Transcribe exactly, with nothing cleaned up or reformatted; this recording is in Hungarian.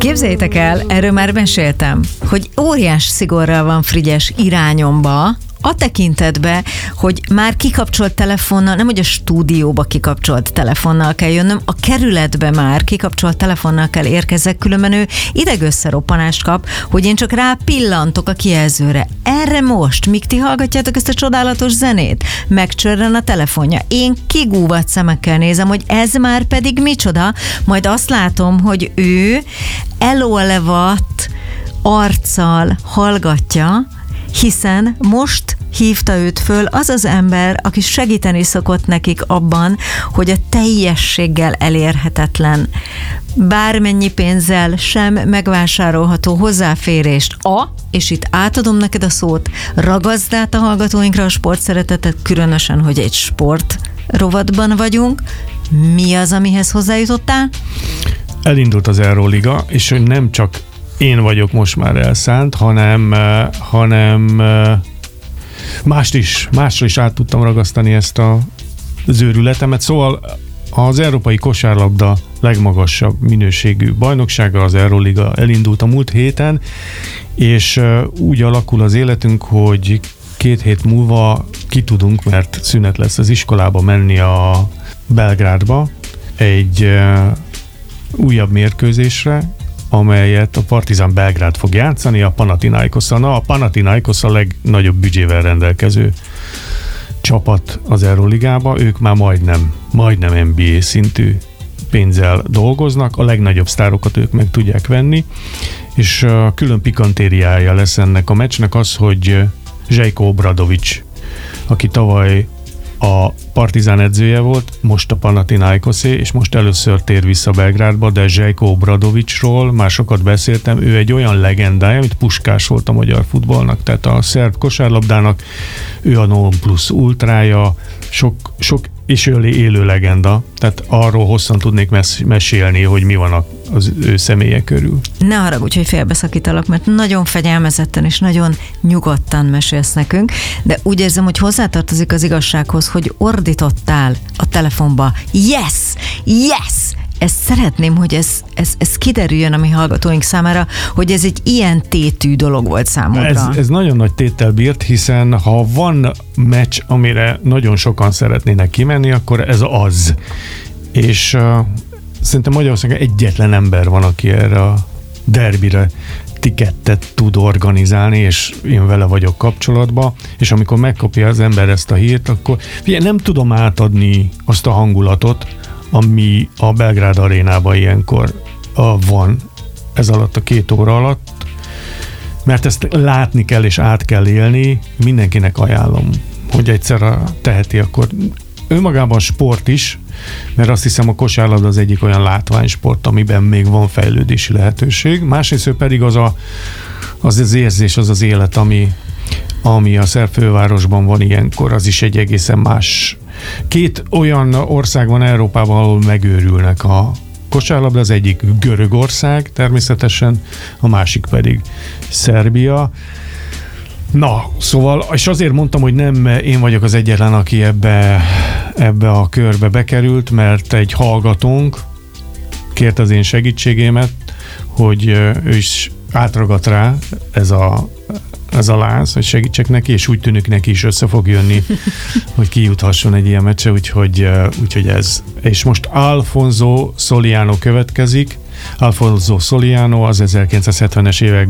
Képzeljétek el, erről már meséltem, hogy óriás szigorral van Frigyes irányomba, a tekintetbe, hogy már kikapcsolt telefonnal, nem hogy a stúdióba kikapcsolt telefonnal kell jönnöm, a kerületbe már kikapcsolt telefonnal kell érkezzek, különben ő idegösszeroppanást kap, hogy én csak rá pillantok a kijelzőre. Erre most, míg ti hallgatjátok ezt a csodálatos zenét, megcsörren a telefonja. Én kigúvat szemekkel nézem, hogy ez már pedig micsoda, majd azt látom, hogy ő elolvadt arccal hallgatja, hiszen most hívta őt föl az az ember, aki segíteni szokott nekik abban, hogy a teljességgel elérhetetlen, bármennyi pénzzel sem megvásárolható hozzáférést a, és itt átadom neked a szót, ragaszd át a hallgatóinkra a sportszeretetet, különösen, hogy egy sport rovatban vagyunk. Mi az, amihez hozzájutottál? Elindult az Euroliga, és hogy nem csak én vagyok most már elszánt, hanem, hanem mást is, másra is át tudtam ragasztani ezt a, az őrületemet. Szóval az európai kosárlabda legmagasabb minőségű bajnoksága, az Euroliga elindult a múlt héten, és úgy alakul az életünk, hogy két hét múlva ki tudunk, mert szünet lesz az iskolába menni a Belgrádba egy újabb mérkőzésre, amelyet a Partizan Belgrád fog játszani a Panathinaikosszal. Na, a Panathinaikos a legnagyobb büdzsével rendelkező csapat az Euroligába, ők már majdnem, majdnem en bé á szintű pénzzel dolgoznak, a legnagyobb sztárokat ők meg tudják venni, és a külön pikantériája lesz ennek a meccsnek az, hogy Željko Obradović, aki tavaly a Partizán edzője volt, most a Panathinaikosé, és most először tér vissza Belgrádba, de Željko Obradovićról már sokat beszéltem, ő egy olyan legendája, mint Puskás volt a magyar futballnak, tehát a szerb kosárlabdának, ő a non plus ultrája, sok, sok és ő élő legenda, tehát arról hosszan tudnék mes- mesélni, hogy mi van az ő személye körül. Ne haragudj, hogy félbeszakítalak, mert nagyon fegyelmezetten és nagyon nyugodtan mesélsz nekünk, de úgy érzem, hogy hozzátartozik az igazsághoz, hogy ordítottál a telefonba. Yes! Yes! Ezt szeretném, hogy ez, ez, ez kiderüljön a mi hallgatóink számára, hogy ez egy ilyen tétű dolog volt számodra. Ez, ez nagyon nagy téttel bírt, hiszen ha van meccs, amire nagyon sokan szeretnének kimenni, akkor ez az. És uh, szerintem Magyarországon egyetlen ember van, aki erre a derbire tikettet tud organizálni, és én vele vagyok kapcsolatban, és amikor megkapja az ember ezt a hírt, akkor figyelj, nem tudom átadni azt a hangulatot, ami a Belgrád arénában ilyenkor uh, van ez alatt a két óra alatt, mert ezt látni kell és át kell élni, mindenkinek ajánlom, hogy egyszer teheti, akkor önmagában sport is, mert azt hiszem a kosárlabda az egyik olyan látványsport, amiben még van fejlődési lehetőség, másrészt pedig az a, az, az érzés, az az élet, ami, ami a szerb fővárosban van ilyenkor, az is egy egészen más. Két olyan ország van Európában, ahol megőrülnek a kosárlabda, az egyik Görögország természetesen, a másik pedig Szerbia. Na, szóval, és azért mondtam, hogy nem én vagyok az egyetlen, aki ebbe, ebbe a körbe bekerült, mert egy hallgatónk kért az én segítségémet, hogy ő is átragadt rá ez a ez a láz, hogy segítsek neki, és úgy tűnik neki is össze fog jönni, hogy kijuthasson egy ilyen meccse, úgyhogy, úgyhogy ez. És most Alfonso Soliano következik. Alfonso Soliano az ezerkilencszázhetvenes évek